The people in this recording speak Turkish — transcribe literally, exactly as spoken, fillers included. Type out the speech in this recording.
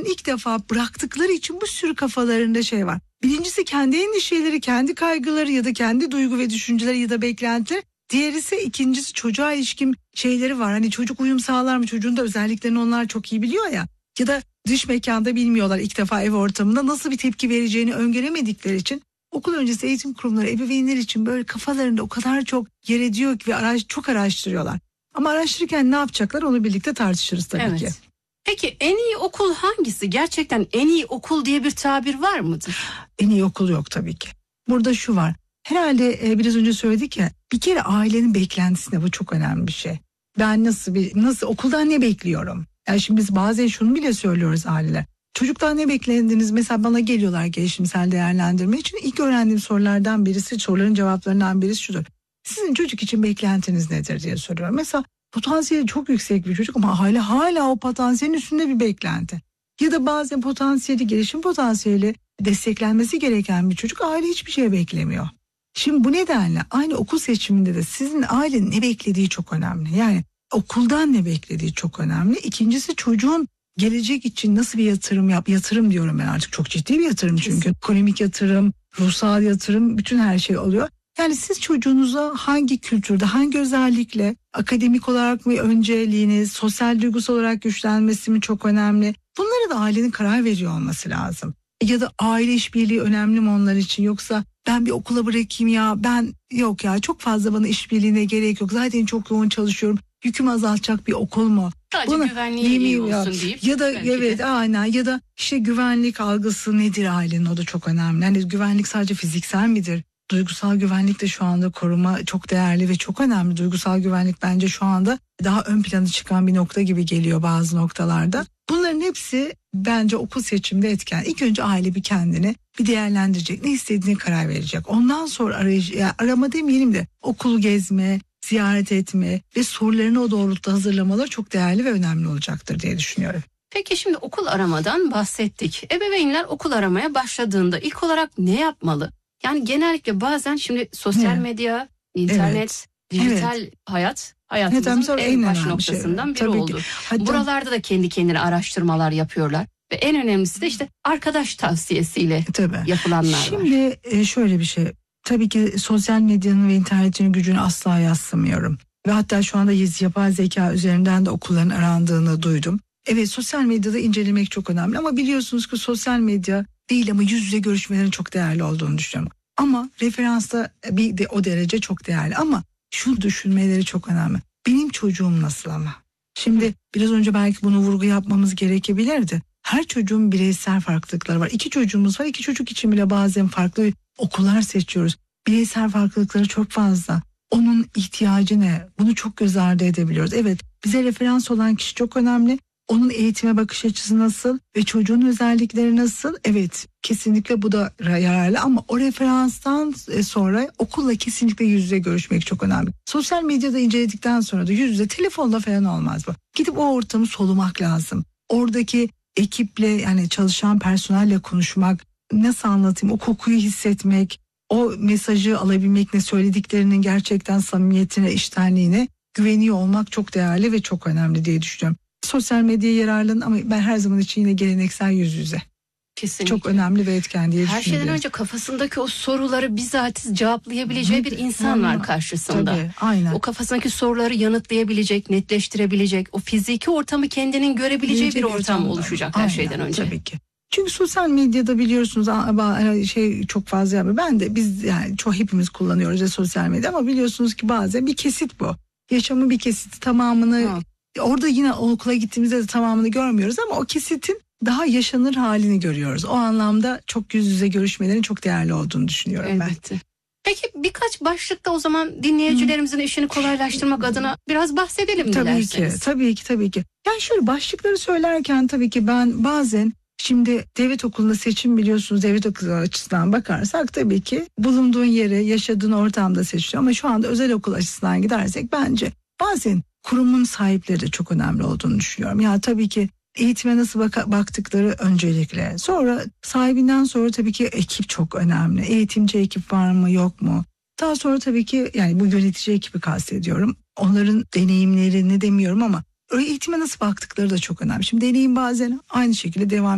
ilk defa bıraktıkları için bu sürü kafalarında şey var. Birincisi kendi endişeleri, kendi kaygıları ya da kendi duygu ve düşünceleri ya da beklentileri. Diğeri ise ikincisi çocuğa ilişkin şeyleri var. Hani çocuk uyum sağlar mı? Çocuğun da özelliklerini onlar çok iyi biliyor ya. Ya da dış mekanda bilmiyorlar, ilk defa ev ortamında nasıl bir tepki vereceğini öngöremedikleri için okul öncesi eğitim kurumları ebeveynler için böyle kafalarında o kadar çok yer ediyor ki ve araş, çok araştırıyorlar. Ama araştırırken ne yapacaklar onu birlikte tartışırız tabii evet. ki. Peki en iyi okul hangisi? Gerçekten en iyi okul diye bir tabir var mıdır? En iyi okul yok tabii ki. Burada şu var. Herhalde e, biraz önce söyledik ya, bir kere ailenin beklentisine, bu çok önemli bir şey. Ben nasıl bir nasıl okuldan ne bekliyorum? Yani şimdi biz bazen şunu bile söylüyoruz aileler. Çocuktan ne beklendiniz? Mesela bana geliyorlar gelişimsel değerlendirme için. İlk öğrendiğim sorulardan birisi, soruların cevaplarından birisi şudur. Sizin çocuk için beklentiniz nedir diye soruyorum. Mesela potansiyeli çok yüksek bir çocuk ama aile hala o potansiyelin üstünde bir beklenti. Ya da bazen potansiyeli, gelişim potansiyeli desteklenmesi gereken bir çocuk, aile hiçbir şey beklemiyor. Şimdi bu nedenle aynı okul seçiminde de sizin ailenin ne beklediği çok önemli. Yani okuldan ne beklediği çok önemli. İkincisi çocuğun gelecek için nasıl bir yatırım yap, yatırım diyorum ben artık, çok ciddi bir yatırım çünkü. Kesin. Ekonomik yatırım, ruhsal yatırım, bütün her şey oluyor. Yani siz çocuğunuza hangi kültürde, hangi özellikle, akademik olarak mı önceliğiniz, sosyal duygusal olarak güçlenmesi mi çok önemli? Bunlara da ailenin karar veriyor olması lazım. Ya da aile işbirliği önemli mi onlar için, yoksa ben bir okula bırakayım ya, ben yok ya çok fazla bana işbirliğine gerek yok, zaten çok yoğun çalışıyorum, yükümü azaltacak bir okul mu? Sadece Buna, güvenliği iyi olsun deyip. Ya da evet de. aynen, ya da işte güvenlik algısı nedir ailenin, o da çok önemli. Yani güvenlik sadece fiziksel midir? Duygusal güvenlik de şu anda koruma çok değerli ve çok önemli. Duygusal güvenlik bence şu anda daha ön plana çıkan bir nokta gibi geliyor bazı noktalarda. Bunların hepsi bence okul seçiminde etken. İlk önce aile bir kendini bir değerlendirecek, ne istediğine karar verecek. Ondan sonra arayıcı, yani arama demeyelim de okulu gezme, ziyaret etme ve sorularını o doğrultuda hazırlamaları çok değerli ve önemli olacaktır diye düşünüyorum. Peki şimdi okul aramadan bahsettik. Ebeveynler okul aramaya başladığında ilk olarak ne yapmalı? Yani genellikle bazen şimdi sosyal evet. medya, internet, evet. dijital evet. hayat hayatımızın evet, en baş noktasından şey. biri Tabii oldu. Hatta... Buralarda da kendi kendine araştırmalar yapıyorlar. Ve en önemlisi de işte arkadaş tavsiyesiyle Tabii. yapılanlar Şimdi, var. Şimdi şöyle bir şey. Tabii ki sosyal medyanın ve internetin gücünü asla yadsımıyorum. Ve hatta şu anda yapay zeka üzerinden de okulların arandığını duydum. Evet, sosyal medyada incelemek çok önemli ama biliyorsunuz ki sosyal medya değil ama yüz yüze görüşmelerin çok değerli olduğunu düşünüyorum. Ama referansta bir de o derece çok değerli, ama şunu düşünmeleri çok önemli. Benim çocuğum nasıl ama? Şimdi biraz önce belki bunu vurgu yapmamız gerekebilirdi. Her çocuğun bireysel farklılıkları var. İki çocuğumuz var. İki çocuk için bile bazen farklı okullar seçiyoruz. Bireysel farklılıkları çok fazla. Onun ihtiyacı ne? Bunu çok göz ardı edebiliyoruz. Evet, bize referans olan kişi çok önemli. Onun eğitime bakış açısı nasıl ve çocuğun özellikleri nasıl? Evet, kesinlikle bu da yararlı ama o referanstan sonra okulla kesinlikle yüz yüze görüşmek çok önemli. Sosyal medyada inceledikten sonra da yüz yüze, telefonla falan olmaz bu. Gidip o ortamı solumak lazım. Oradaki ekiple, yani çalışan personelle konuşmak, nasıl anlatayım, o kokuyu hissetmek, o mesajı alabilmek, ne söylediklerinin gerçekten samimiyetine, içtenliğine güveniyor olmak çok değerli ve çok önemli diye düşünüyorum. Sosyal medyaya yararlanın ama ben her zaman için yine geleneksel yüz yüze. Kesinlikle. Çok önemli ve etken diye her düşünüyorum. Her şeyden önce kafasındaki o soruları bizatiz cevaplayabileceği bir insan var karşısında. Tabii, aynen. O kafasındaki soruları yanıtlayabilecek, netleştirebilecek, o fiziki ortamı kendinin görebileceği Bilecek bir ortam oluşacak her aynen, şeyden önce. Tabii ki. Çünkü sosyal medyada biliyorsunuz şey çok fazla yapıyor. Ben de biz yani çok hepimiz kullanıyoruz ya sosyal medya, ama biliyorsunuz ki bazen bir kesit bu. Yaşamın bir kesiti, tamamını ha. Orada yine okula gittiğimizde de tamamını görmüyoruz ama o kesitin daha yaşanır halini görüyoruz. O anlamda çok yüz yüze görüşmelerin çok değerli olduğunu düşünüyorum Elbette. ben. Peki birkaç başlıkta o zaman dinleyicilerimizin Hı. işini kolaylaştırmak adına biraz bahsedelim tabii dilerseniz. Ki, tabii ki, tabii ki. Yani şöyle başlıkları söylerken tabii ki ben bazen şimdi devlet okulunda seçim, biliyorsunuz devlet okulu açısından bakarsak tabii ki bulunduğun yere, yaşadığın ortamda seçiliyor. Ama şu anda özel okul açısından gidersek bence bazen kurumun sahipleri de çok önemli olduğunu düşünüyorum. Ya tabii ki eğitime nasıl bak- baktıkları öncelikle. Sonra sahibinden sonra tabii ki ekip çok önemli. Eğitimci ekip var mı yok mu? Daha sonra tabii ki yani bu yönetici ekibi kastediyorum. Onların deneyimlerini demiyorum ama eğitime nasıl baktıkları da çok önemli. Şimdi deneyim bazen aynı şekilde devam